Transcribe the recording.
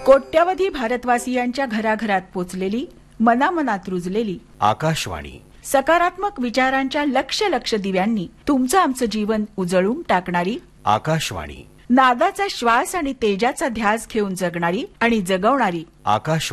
कोट्यवधी भारतवासियांच्या घराघरात पोचलेली, मनामनात रुजलेली आकाशवाणी. सकारात्मक विचारांच्या लक्ष लक्ष दिव्यांनी तुमचं आमचं जीवन उजळून टाकणारी आकाशवाणी. नादाचा श्वास आणि तेजाचा ध्यास घेऊन जगणारी आणि जगवणारी आकाशवाणी.